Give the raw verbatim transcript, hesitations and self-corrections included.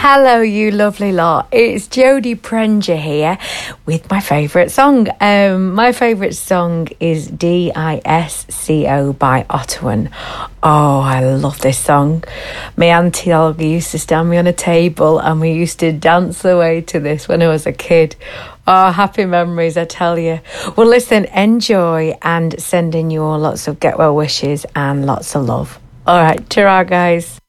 Hello, you lovely lot. It's Jodie Prenger here with my favourite song. Um, my favourite song is D I S C O by Ottawan. Oh, I love this song. My auntie Olga used to stand me on a table and we used to dance away to this when I was a kid. Oh, happy memories, I tell you. Well, listen, enjoy and send in your lots of get well wishes and lots of love. All right, ta-ra, guys.